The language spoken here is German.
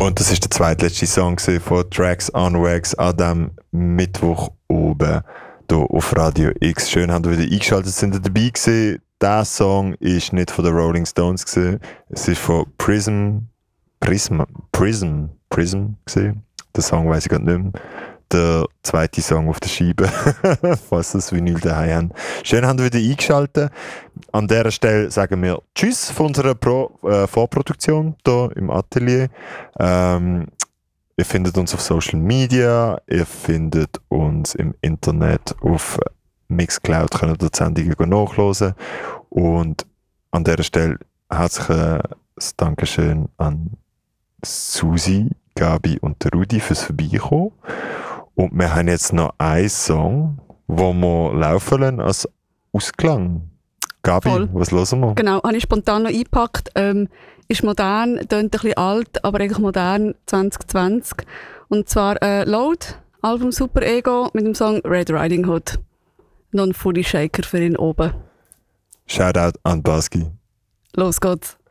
Und das ist der zweitletzte Song von Tracks on Wax an diesem Mittwoch oben hier auf Radio X. Schön, haben wir wieder eingeschaltet, sind ihr dabei gewesen. Der Song ist nicht von den Rolling Stones gewesen. Es ist von Prism gewesen. Der Song weiss ich gerade nicht mehr. Der zweite Song auf der Scheibe, falls das Vinyl daheim haben. Schön, haben wir wieder eingeschaltet. An dieser Stelle sagen wir Tschüss von unserer Vorproduktion hier im Atelier. Ihr findet uns auf Social Media, ihr findet uns im Internet auf Mixcloud, könnt ihr die Sendungen nachhören. Und an dieser Stelle herzliches Dankeschön an Susi, Gabi und Rudi fürs Vorbeikommen. Und wir haben jetzt noch einen Song, den wir laufen lassen als Ausklang. Gabi, voll. Was hören wir? Genau, habe ich spontan noch eingepackt. Ist modern, klingt ein bisschen alt, aber eigentlich modern 2020. Und zwar Load, Album Super Ego mit dem Song Red Riding Hood. Non-Fully Shaker für ihn oben. Shoutout an Baski. Los geht's.